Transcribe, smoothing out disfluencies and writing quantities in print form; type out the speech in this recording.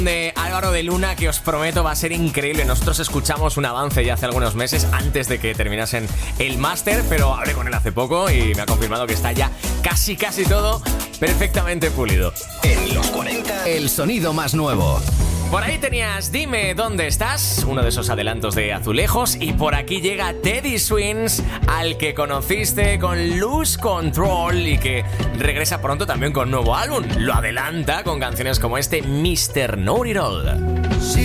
De Álvaro de Luna, que os prometo va a ser increíble. Nosotros escuchamos un avance ya hace algunos meses, antes de que terminasen el máster, pero hablé con él hace poco y me ha confirmado que está ya casi todo perfectamente pulido. En los 40, el sonido más nuevo. Por ahí tenías Dime dónde estás, uno de esos adelantos de Azulejos, y por aquí llega Teddy Swims, al que conociste con Lose Control y que regresa pronto también con nuevo álbum. Lo adelanta con canciones como este Mr. Know It All.